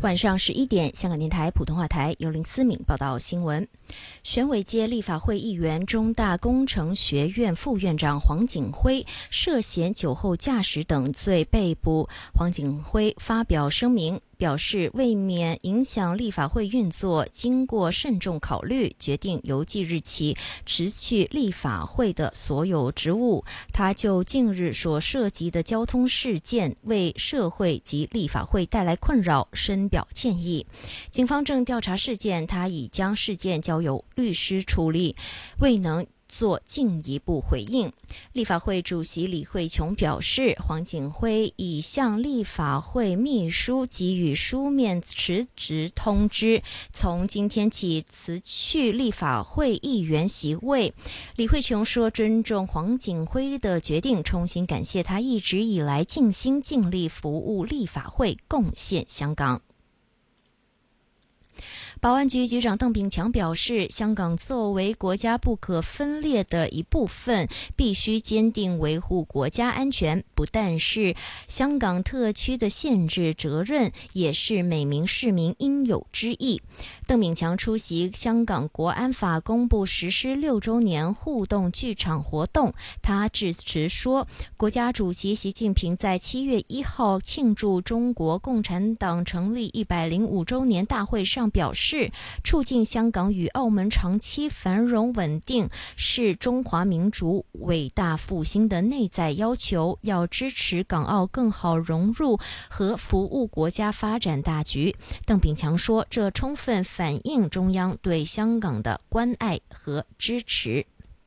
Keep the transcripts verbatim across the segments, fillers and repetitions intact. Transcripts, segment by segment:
晚上十一点，香港电台普通话台由林思敏报道新闻。选委界立法会议员、中大工程学院副院长黄景辉涉嫌酒后驾驶等罪被捕。黄景辉发表声明，表示为免影响立法会运作，经过慎重考虑，决定由即日起辞去立法会的所有职务。他就近日所涉及的交通事件为社会及立法会带来困扰深表歉意。警方正调查事件，他已将事件交由律师处理，未能做进一步回应。立法会主席李慧琼表示，黄景辉已向立法会秘书给予书面辞职通知，从今天起辞去立法会议员席位。李慧琼说，尊重黄景辉的决定，衷心感谢他一直以来尽心尽力服务立法会，贡献香港。保安局局长邓炳强表示，香港作为国家不可分裂的一部分，必须坚定维护国家安全，不但是香港特区的宪制责任，也是每名市民应有之义。邓炳强出席香港国安法公布实施六周年互动剧场活动，他致辞说，国家主席习近平在七月一号庆祝中国共产党成立一百零五周年大会上表示，促进香港与澳门长期繁荣稳定是中华民族伟大复兴的内在要求，要支持港澳更好融入和服务国家发展大局。邓炳强说，这充分反映中央对香港的关爱和支持。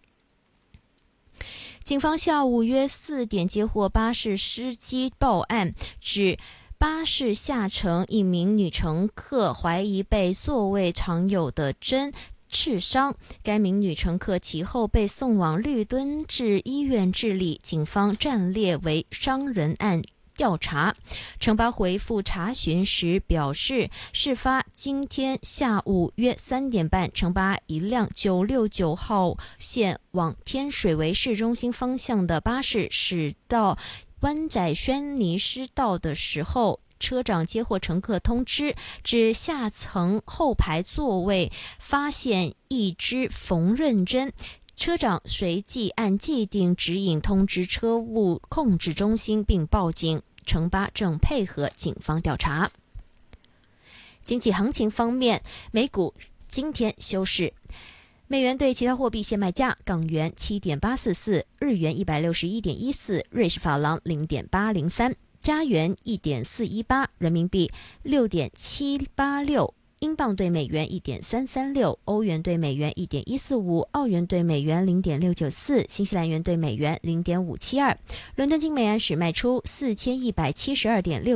警方下午约四点接获巴士司机报案，指巴士下乘一名女乘客怀疑被座位藏有的针刺伤，该名女乘客其后被送往律敦治医院治理，警方暂列为伤人案调查。城巴回复查询时表示，事发今天下午约三点半，城巴一辆九六九号线往天水围市中心方向的巴士驶到湾仔轩尼诗道的时候，车长接获乘客通知，指下层后排座位发现一支缝纫针。车长随即按既定指引通知车务控制中心并报警，城巴正配合警方调查。经济行情方面，美股今天休市。美元对其他货币现卖价：港元 七点八四四， 日元 一百六十一点一四， 瑞士法郎 零点八零三， 加元 一点四一八， 人民币 六点七八六，英镑对美元 一点三三六， 欧元对美元 一点一四五， 澳元对美元 零点六九四， 新西兰元对美元 零点五七二。伦敦金每安士卖出四千一百七十二点六